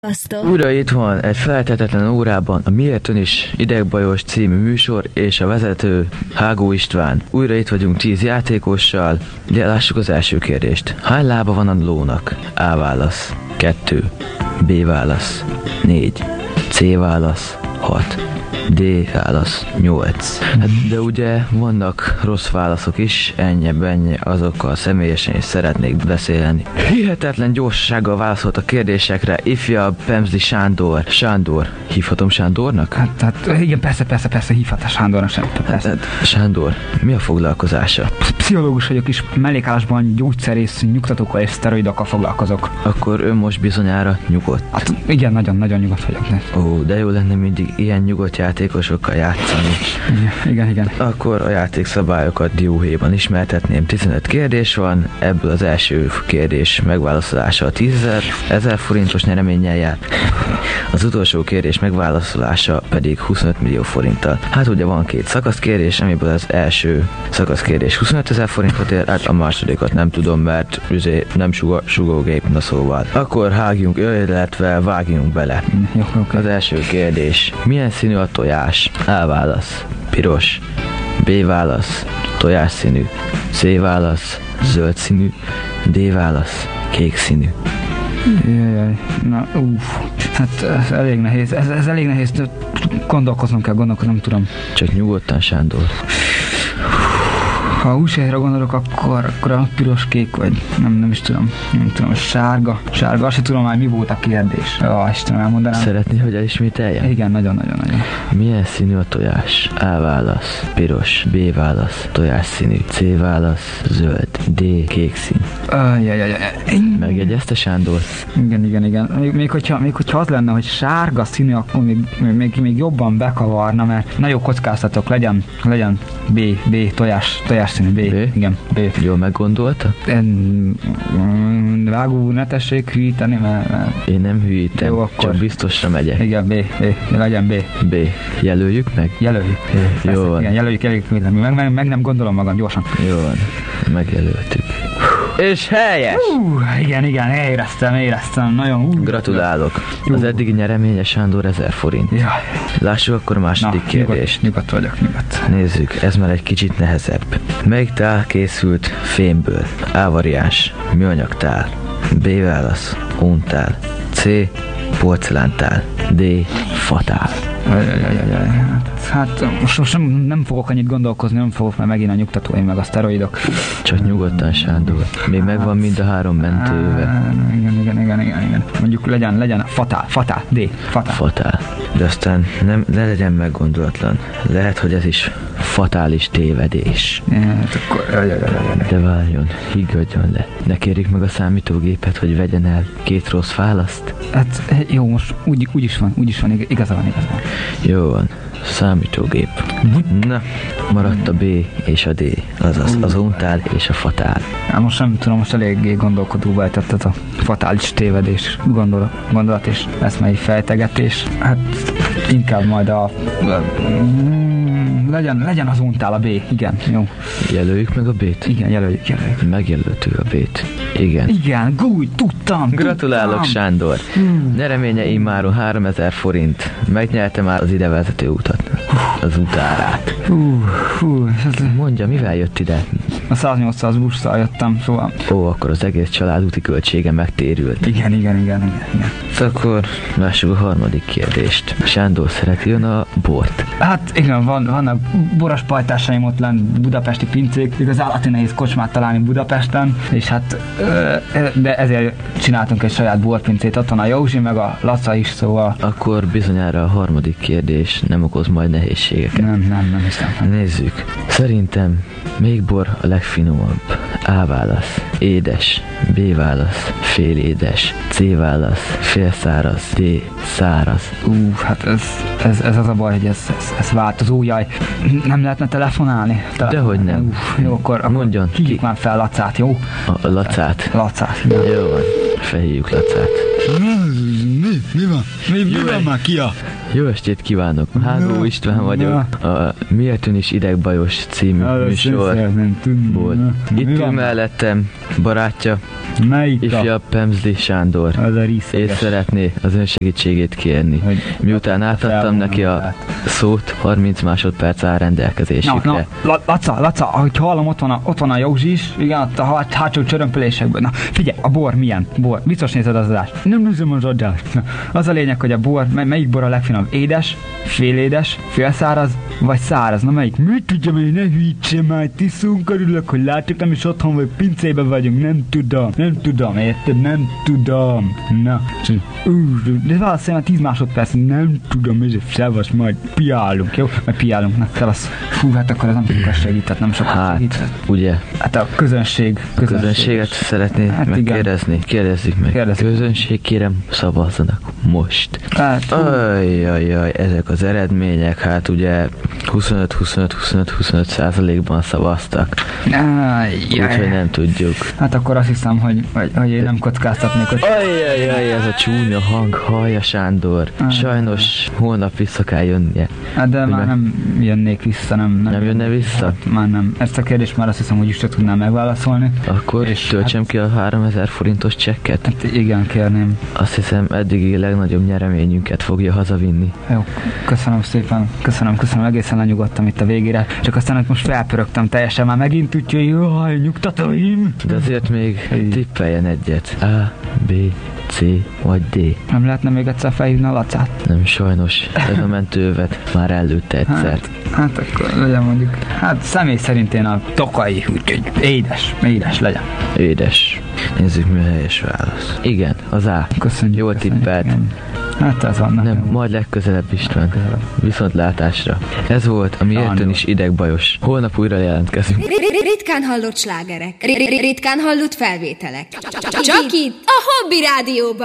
Újra itt van egy feltehetetlen órában a Miért Ön is Idegbajos című műsor és a vezető Hágó István. Újra itt vagyunk 10 játékossal, de lássuk az első kérdést. Hány lába van a lónak? A válasz 2, B válasz 4, C válasz 6, D válasz 8. Hát, de ugye vannak rossz válaszok is, ennyi azokkal személyesen is szeretnék beszélni. Hihetetlen gyorsasággal válaszolt a kérdésekre ifjabb Pemzli Sándor. Sándor, hívhatom Sándornak? Hát igen, persze, hívhatás Sándornak sem. Hát, Sándor, mi a foglalkozása? Pszichológus vagyok is, mellékállásban gyógyszerész, nyugtatókkal és szteroidokkal foglalkozok. Akkor ön most bizonyára nyugodt? Hát igen, nagyon nyugodt vagyok. Ó, de jó lenne mindig ilyen nyugodt játékosokkal játszani. Igen. Akkor a játékszabályokat dióhéjban ismertetném. 15 kérdés van, ebből az első kérdés megválaszolása a 10.000 forintos nyereménnyel jár. Az utolsó kérdés megválaszolása pedig 25 millió forinttal. Hát ugye van 2 szakaszkérdés, amiből az első szakaszkérdés 25 000 forintot ér, hát a másodikat nem tudom, mert nem sugógép, na szóval. Akkor hágjunk, illetve vágjunk bele. Jó. Az első kérdés. Milyen színű a tojás? A válasz piros, B válasz tojás színű, C válasz zöld színű, D válasz kék színű. Jaj, na hát ez elég nehéz, ez elég nehéz, gondolkoznom kell, nem tudom. Csak nyugodtan, Sándor. Ha újságra gondolok, akkor a piros-kék, vagy nem is tudom, sárga, azt sem tudom már, mi volt a kérdés. Istenem, elmondanám. Szeretné, hogy elismételjem? Igen, nagyon. Milyen színű a tojás? A válasz piros, B válasz tojás színű, C válasz zöld, D kék szín. Megjegyezte, Sándor? Igen. Még hogyha az lenne, hogy sárga színű, akkor még jobban bekavarna, mert nagyon kockáztatok, legyen B tojás színű, B. Igen, B. Jól meggondolta? Vágó, ne tessék hűíteni, mert... Én nem hűítem, jó, csak biztosra megyek. Igen, B. Legyen B. B. Jelöljük meg? Jelöljük. Jó van. Igen, jelöljük. Meg nem gondolom magam, gyorsan. Jó van, megjelöltük. És helyes! Igen, éreztem, nagyon. Gratulálok. Az eddigi nyereménye, Sándor, 1000 forint. Jaj. Lássuk akkor a második kérdést. Nyugodt vagyok. Nézzük, ez már egy kicsit nehezebb. Melyik tál készült fémből? A variáns, műanyag tál, B válasz, óntál, C porcelántál, D fatál. Hát most nem fogok annyit gondolkozni, nem fogok, mert megint a nyugtatóim meg a szteroidok. Csak nyugodtan, Sándor. Még megvan mind a 3 mentőve. Igen. Mondjuk legyen fatál, D, fatál. De aztán ne legyen meggondolatlan. Lehet, hogy ez is fatális tévedés. Hát akkor... De várjon, higgadjon le. Ne kérjük meg a számítógépet, hogy vegyen el 2 rossz választ? Hát jó, most úgy is van, igaza van. Jó van, számítógép. Na, maradt a B és a D, azaz az óntál és a fatál. Hát most nem tudom, most eléggé gondolkodóba ejtetted a fatális tévedés gondolat és eszmei fejtegetés. Hát inkább majd legyen az óntál a B, igen, jó. Jelöljük meg a B-t? Igen, jelöljük. Megjelöltük a B-t. Igen, tudtam. Gratulálok, Sándor. Nyereménye immáron 3000 forint. Megnyerte már az idevezető utat. Az utárát. Mondja, mivel jött ide? A 108-as busszal jöttem, szóval... Ó, akkor az egész család úti költsége megtérült. Igen. Akkor lássuk a harmadik kérdést. Sándor, szereti ön a bort? Hát igen, vannak boros pajtásaim ott lenn, budapesti pincék, igaz állati nehéz kocsmát találni Budapesten, és hát de ezért csináltunk egy saját borpincét, ott van a Józsi, meg a Laca is, szóval... Akkor bizonyára a harmadik kérdés nem okoz majd nehézségeket. Nem hiszem. Nézzük. Szerintem melyik bor a legfinomabb? A válasz édes, B válasz félédes, C válasz félszáraz, D száraz. Hát ez az a baj, hogy ez változó, jaj. Nem lehetne telefonálni? Dehogy nem. Jó, akkor mondjon. Hívjuk már fel Lacát, jó? A Lacát? Lacát. Jó van, felhívjuk Lacát. Mi van? Mi van már, Kia? Jó estét kívánok! Hágó István vagyok, a Miért ön is idegbajos című műsorból. Itt ül mellettem barátja, ifjabb Pemzli Sándor, és szeretné az ön segítségét kérni. Miután átadtam neki a szót, 30 másodperc áll rendelkezésükre. Laca, ahogy hallom, ott van a Józsi is, igen, ott a hátsó csörömpölésekben. Na, figyelj, a bor milyen? Bor. Biztos nézed az adást. Nem nézem az adást. Az a lényeg, hogy a bor, melyik bor a legfinomabb? Édes, félédes, félszáraz, vagy száraz? Na melyik? Mit tudjam, hogy ne hűtsem már, tiszunk, örülök, hogy látok, nem is otthon vagy, pincében vagyunk, nem tudom, érted? Nem tudom. Na, de valószínűleg 10 másodperc, nem tudom, ez szevasz, majd piálunk, jó? Majd piálunk, na, szevasz. Fú, hát akkor az nem sokat segített, nem sokat segített. Ugye? Hát a közönséget szeretné megkérdezni. Kérdezzük meg. Közönség, kérem, szavazzanak most. Hát, Ajjajjaj, ezek az eredmények, hát ugye 25-25-25-25%-ban szavaztak. Úgyhogy nem tudjuk. Hát akkor azt hiszem, hogy én nem kockáztatnék, hogy... Ajjajjaj, ez a csúnya hang, hallja Sándor. Sajnos holnap vissza kell jönnie. Hát de már nem jönnék vissza, nem jönne vissza? Hát már nem. Ezt a kérdést már azt hiszem, hogy is tudnám megválaszolni. Akkor töltsem ki a 3000 forintos csekket? Hát igen, kérném. Azt hiszem, eddigi legnagyobb nyereményünket fogja hazavinni. Jó, köszönöm szépen. Köszönöm, egészen lenyugodtam itt a végére. Csak aztán, hogy most felpörögtem teljesen már megint, úgyhogy jaj, nyugtatóim. De azért még tippeljen egyet. A, B, C vagy D. Nem lehetne még egyszer felhívni a Lacát? Nem, sajnos. Ez a mentővet már előtte egyszer. Hát akkor legyen mondjuk. Hát személy szerint én a Tokai, úgyhogy édes legyen. Édes. Nézzük, mi a helyes válasz. Igen, az A. Köszönjük. Jól tippelt. Hát ez van. Nem, majd legközelebb István. Viszontlátásra. Ez volt a Miért ön is idegbajos. Holnap újra jelentkezünk. Ritkán hallott slágerek. Ritkán hallott felvételek. Csak itt a Hobby Rádióban.